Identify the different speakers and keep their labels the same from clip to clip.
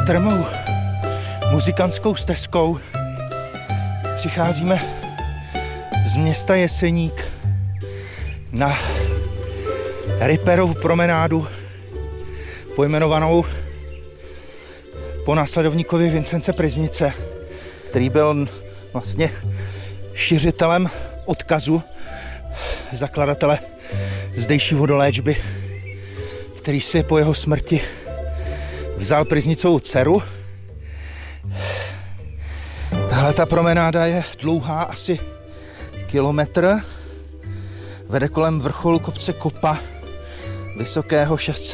Speaker 1: strmou muzikantskou stezkou přicházíme z města Jeseník na Ripperovu promenádu, pojmenovanou po následovníkovi Vincence Pryznice, který byl vlastně šiřitelem odkazu zakladatele zdejší vodoléčby, který si po jeho smrti vzal Pryznicovou dceru. Tahle ta promenáda je dlouhá asi kilometr, vede kolem vrcholu kopce Kopa, vysokého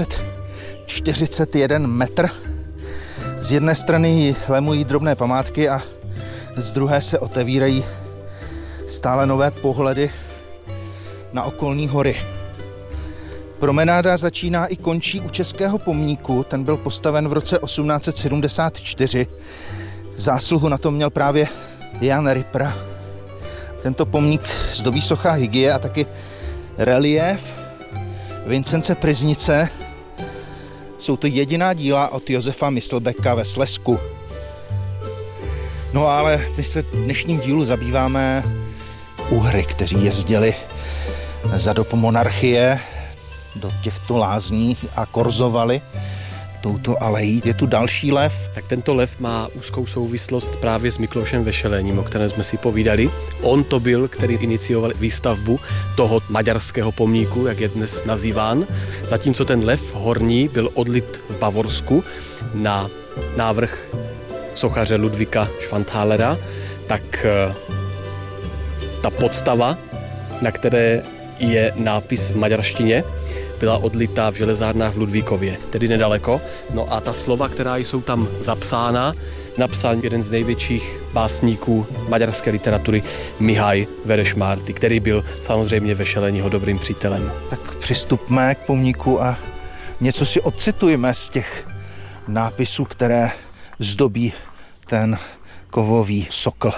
Speaker 1: 641 metr. Z jedné strany ji lemují drobné památky a z druhé se otevírají stále nové pohledy na okolní hory. Promenáda začíná i končí u českého pomníku, ten byl postaven v roce 1874. Zásluhu na to měl právě Jan Ripper. Tento pomník zdobí socha Hygie a taky reliéf Vincence Pryznice. Jsou to jediná díla od Josefa Myslbeka ve Slezsku. No ale my se v dnešním dílu zabýváme Uhry, kteří jezdili za dob monarchie do těchto lázní a korzovali touto alejí. Je tu další lev.
Speaker 2: Tak tento lev má úzkou souvislost právě s Miklošem Vešelením, o kterém jsme si povídali. On to byl, který inicioval výstavbu toho maďarského pomníku, jak je dnes nazýván. Zatímco ten lev horní byl odlit v Bavorsku na návrh sochaře Ludvíka Schwanthalera, tak ta podstava, na které je nápis v maďarštině, byla odlitá v železárnách v Ludvíkově, tedy nedaleko. No a ta slova, která jsou tam zapsána, napsal jeden z největších básníků maďarské literatury, Mihály Veresmárty, který byl samozřejmě Vešeleního dobrým přítelem.
Speaker 1: Tak přistupme k pomníku a něco si odcitujme z těch nápisů, které zdobí ten kovový sokl.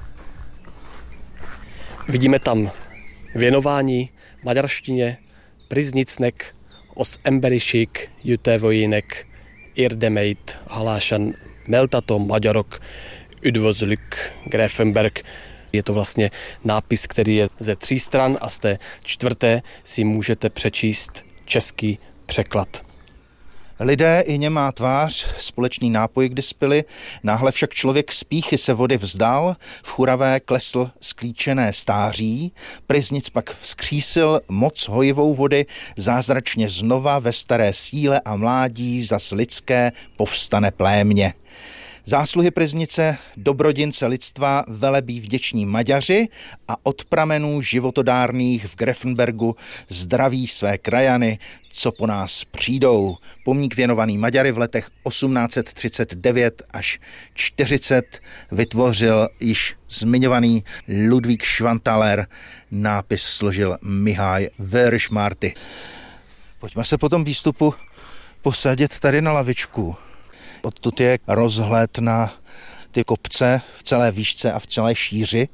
Speaker 2: Vidíme tam věnování maďarštině Pryznicnek os emberiség jütevojinek érdemeit halásan meltatom magyarok üdvözlük Grafenberg. Je to vlastně nápis, který je ze 3 stran a z té 4. si můžete přečíst český překlad.
Speaker 1: Lidé i němá tvář, společný nápoj kdy spili, náhle však člověk z pýchy se vody vzdal, v churavé klesl sklíčené stáří, Pryznic pak vzkřísil moc hojivou vody, zázračně znova ve staré síle a mládí zas lidské povstane plémě. Zásluhy Pryznice, dobrodince lidstva, velebí vděční Maďaři a od pramenů životodárných v Grafenbergu zdraví své krajany, co po nás přijdou. Pomník věnovaný Maďary v letech 1839 až 40 vytvořil již zmiňovaný Ludvík Schwanthaler, nápis složil Mihály Veresmárty. Pojďme se po tom výstupu posadit tady na lavičku. Odtud je rozhled na ty kopce v celé výšce a v celé šíři.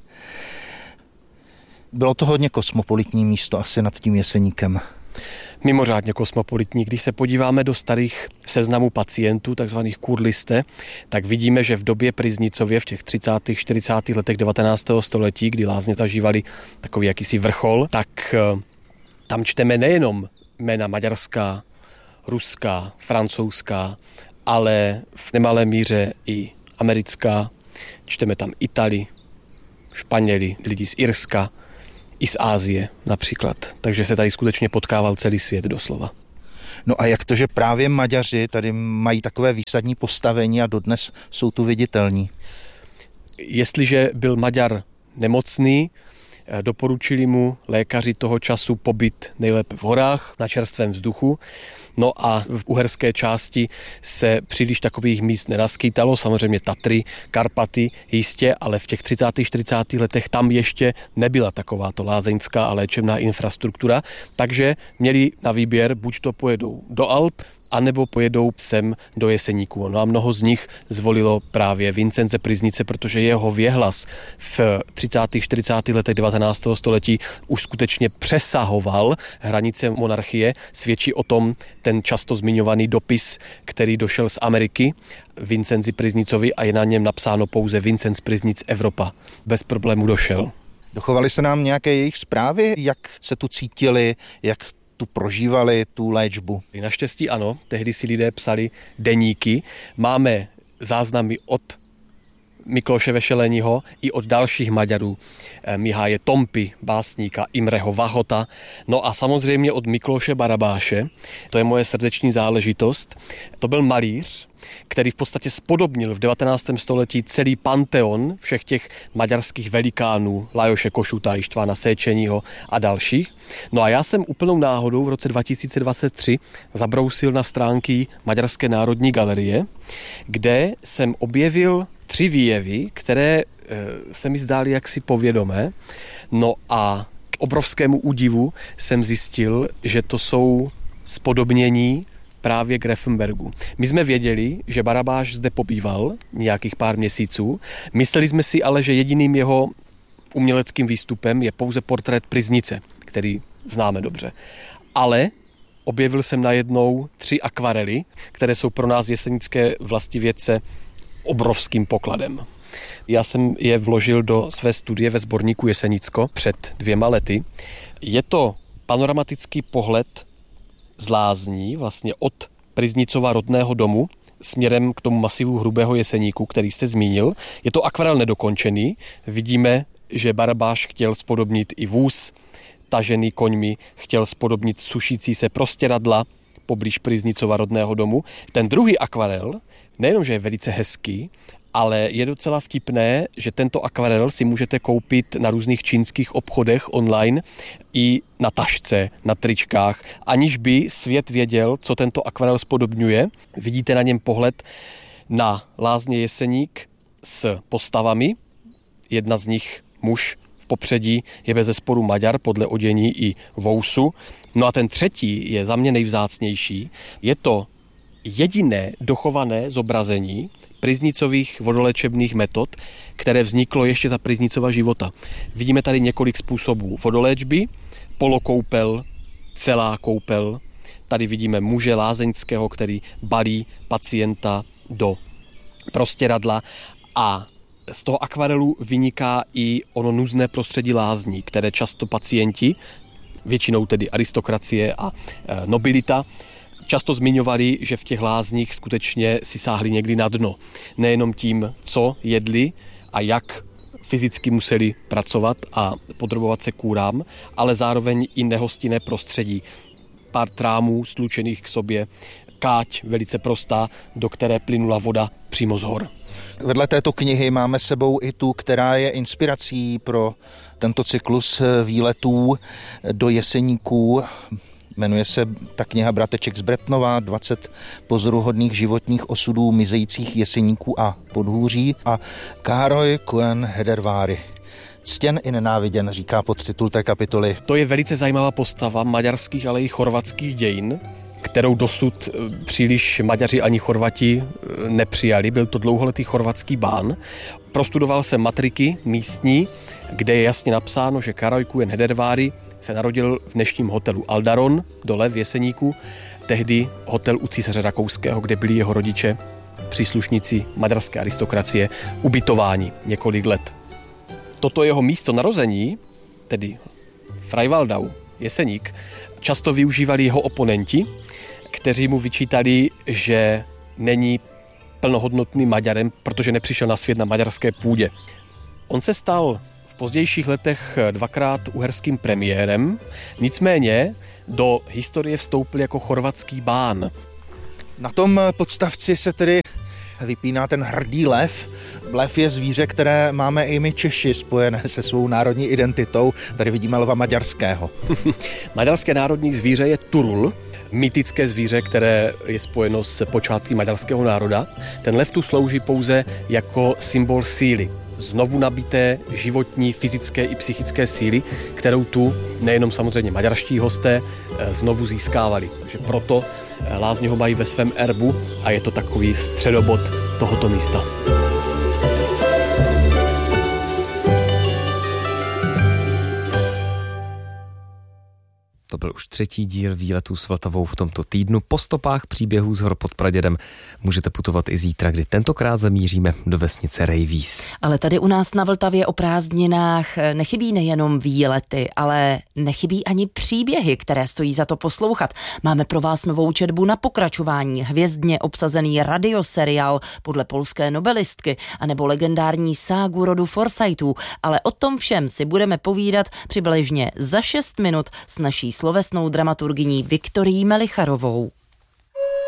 Speaker 1: Bylo to hodně kosmopolitní místo asi nad tím Jeseníkem.
Speaker 2: Mimořádně kosmopolitní. Když se podíváme do starých seznamů pacientů, takzvaných kurliste, tak vidíme, že v době Pryznicově v těch 30. 40. letech 19. století, kdy lázně zažívali takový jakýsi vrchol, tak tam čteme nejenom jména maďarská, ruská, francouzská, ale v nemalé míře i americká. Čteme tam Itali, Španěli, lidi z Irska, i z Ázie například. Takže se tady skutečně potkával celý svět doslova.
Speaker 1: No a jak to, že právě Maďaři tady mají takové výsadní postavení a dodnes jsou tu viditelní?
Speaker 2: Jestliže byl Maďar nemocný, doporučili mu lékaři toho času pobyt nejlépe v horách, na čerstvém vzduchu. No a v uherské části se příliš takových míst nenaskýtalo, samozřejmě Tatry, Karpaty jistě, ale v těch 30. 40. letech tam ještě nebyla takováto lázeňská a léčebná infrastruktura, takže měli na výběr, buď to pojedou do Alp, anebo pojedou sem do Jeseníku. No a mnoho z nich zvolilo právě Vincence Pryznice, protože jeho věhlas v 30. 40. letech 19. století už skutečně přesahoval hranice monarchie. Svědčí o tom ten často zmiňovaný dopis, který došel z Ameriky Vincenzi Pryznicovi a je na něm napsáno pouze Vincenc Pryznic Evropa. Bez problému došel.
Speaker 1: Dochovaly se nám nějaké jejich zprávy, jak se tu cítili, jak tu prožívali tu léčbu?
Speaker 2: Naštěstí ano, tehdy si lidé psali deníky. Máme záznamy od Mikloše Vešeleního i od dalších Maďarů, Miháje Tompy, básníka, Imreho Vahota, no a samozřejmě od Mikloše Barabáše, to je moje srdeční záležitost. To byl malíř, který v podstatě spodobnil v 19. století celý panteon všech těch maďarských velikánů, Lajoše Košuta, Ištvána Séčeního a dalších. No a já jsem úplnou náhodou v roce 2023 zabrousil na stránky Maďarské národní galerie, kde jsem objevil 3 výjevy, které se mi zdály jaksi povědomé. No a k obrovskému údivu jsem zjistil, že to jsou spodobnění právě Grefenbergu. My jsme věděli, že Barabáš zde pobýval nějakých pár měsíců. Mysleli jsme si ale, že jediným jeho uměleckým výstupem je pouze portrét Pryznice, který známe dobře. Ale objevil jsem najednou 3 akvarely, které jsou pro nás jesenické vlastivědce obrovským pokladem. Já jsem je vložil do své studie ve sborníku Jesenicko před 2 lety. Je to panoramatický pohled z lázní, vlastně od Pryznicova rodného domu směrem k tomu masivu Hrubého Jeseníku, který jste zmínil. Je to akvarel nedokončený. Vidíme, že Barabáš chtěl spodobnit i vůz tažený koňmi, chtěl spodobnit sušící se prostěradla poblíž Pryznicova rodného domu. Ten druhý akvarel nejenom, že je velice hezký, ale je docela vtipné, že tento akvarel si můžete koupit na různých čínských obchodech online i na tašce, na tričkách, aniž by svět věděl, co tento akvarel spodobňuje. Vidíte na něm pohled na lázně Jeseník s postavami. Jedna z nich, muž v popředí, je bezesporu Maďar, podle odění i vousu. No a ten třetí je za mě nejvzácnější. Je to jediné dochované zobrazení Pryznicových vodoléčebných metod, které vzniklo ještě za Pryznicova života. Vidíme tady několik způsobů vodoléčby, polokoupel, celá koupel. Tady vidíme muže lázeňského, který balí pacienta do prostěradla a z toho akvarelu vyniká i ono nuzné prostředí lázní, které často pacienti, většinou tedy aristokracie a nobilita, často zmiňovali, že v těch lázních skutečně si sáhli někdy na dno. Nejenom tím, co jedli a jak fyzicky museli pracovat a podrobovat se kůrám, ale zároveň i nehostinné prostředí. Pár trámů stlučených k sobě, káť velice prostá, do které plynula voda přímo z hor.
Speaker 1: Vedle této knihy máme sebou i tu, která je inspirací pro tento cyklus výletů do Jeseníků. Jmenuje se ta kniha Brateček z Bretnova, 20 pozoruhodných životních osudů mizejících Jeseníků a podhůří a Károly Kuen Hederváry. Ctěn i nenáviděn, říká podtitul té kapitoly.
Speaker 2: To je velice zajímavá postava maďarských, ale i chorvatských dějin, kterou dosud příliš Maďaři ani Chorvati nepřijali. Byl to dlouholetý chorvatský bán. Prostudoval jsem matriky místní, kde je jasně napsáno, že Károly Kuen Hederváry se narodil v dnešním hotelu Aldaron, dole v Jeseníku, tehdy hotel u císaře Rakouského, kde byli jeho rodiče, příslušníci maďarské aristokracie, ubytováni několik let. Toto jeho místo narození, tedy Freiwaldau, Jeseník, často využívali jeho oponenti, kteří mu vyčítali, že není plnohodnotným Maďarem, protože nepřišel na svět na maďarské půdě. On se stal v pozdějších letech 2krát uherským premiérem, nicméně do historie vstoupil jako chorvatský bán.
Speaker 1: Na tom podstavci se tedy vypíná ten hrdý lev. Lev je zvíře, které máme i my Češi spojené se svou národní identitou. Tady vidíme lva maďarského.
Speaker 2: Maďarské národní zvíře je turul, mytické zvíře, které je spojeno s počátky maďarského národa. Ten lev tu slouží pouze jako symbol síly. Znovu nabité životní, fyzické i psychické síly, kterou tu nejenom samozřejmě maďarští hosté znovu získávali. Takže proto Lázně ho mají ve svém erbu a je to takový středobod tohoto místa.
Speaker 3: To byl už 3. díl výletů s Vltavou v tomto týdnu. Po stopách příběhů z hor pod Pradědem můžete putovat i zítra, kdy tentokrát zamíříme do vesnice Rejvíz.
Speaker 4: Ale tady u nás na Vltavě o prázdninách nechybí nejenom výlety, ale nechybí ani příběhy, které stojí za to poslouchat. Máme pro vás novou četbu na pokračování, hvězdně obsazený radioseriál podle polské nobelistky, anebo legendární ságu rodu Forsythů, ale o tom všem si budeme povídat přibližně za 6 minut s naší slovesnou dramaturgyní Viktorií Melicharovou.